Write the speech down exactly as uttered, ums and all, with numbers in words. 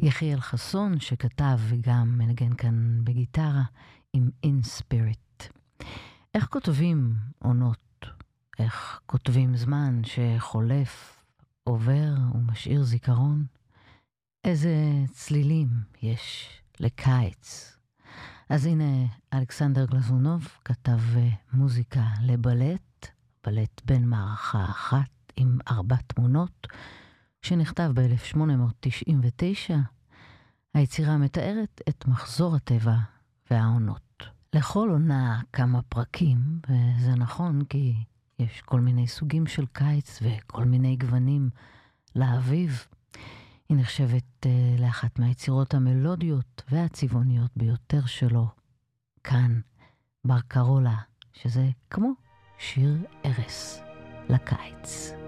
יחיאל חסון שכתב וגם מנגן כאן בגיטרה עם In Spirit. איך כותבים עונות? איך כותבים זמן שחולף, עובר ומשאיר זיכרון? איזה צלילים יש לקיץ? אז הנה אלכסנדר גלזונוב כתב מוזיקה לבלט, בלט בן מערכה אחת עם ארבע תמונות, שנכתב ב-אלף שמונה מאות תשעים ותשע. היצירה מתארת את מחזור הטבע והעונות. לכל עונה כמה פרקים, וזה נכון כי יש כל מיני סוגים של קיץ וכל מיני גוונים לאביב. היא נחשבת uh, לאחת מהיצירות המלודיות והצבעוניות ביותר שלו. כאן ברקרולה, שזה כמו שיר ערס לקיץ.